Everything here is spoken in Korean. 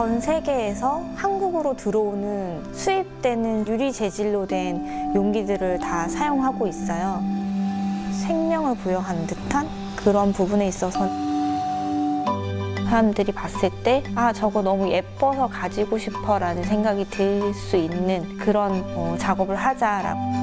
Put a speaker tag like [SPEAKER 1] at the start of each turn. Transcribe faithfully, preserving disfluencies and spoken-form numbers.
[SPEAKER 1] 전 세계에서 한국으로 들어오는 수입되는 유리 재질로 된 용기들을 다 사용하고 있어요. 생명을 부여한 듯한 그런 부분에 있어서 사람들이 봤을 때 아, 저거 너무 예뻐서 가지고 싶어 라는 생각이 들 수 있는 그런 어, 작업을 하자라고.